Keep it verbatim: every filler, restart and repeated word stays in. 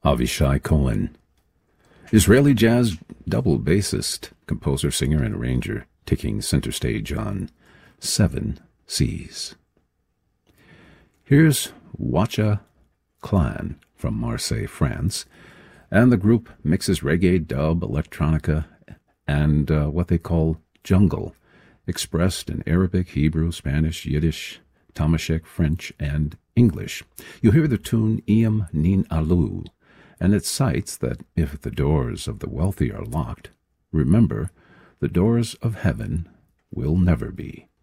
Avishai Cohen. Israeli jazz double bassist, composer, singer, and arranger, taking center stage on Seven Seas. Here's Wacha Clan from Marseille, France, and the group mixes reggae, dub, electronica, and uh, what they call jungle, expressed in Arabic, Hebrew, Spanish, Yiddish, Tamashek, French, and English. You hear the tune Iyam Nin Alu, and it cites that if the doors of the wealthy are locked, remember, the doors of heaven will never be.